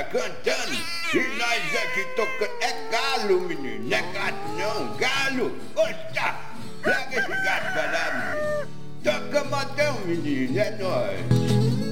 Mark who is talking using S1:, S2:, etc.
S1: cantando e nós aqui tocando. É galo, menino, não é gato não, galo. Oxa, pega esse gato pra lá, menino. Toca modão, menino, é nóis.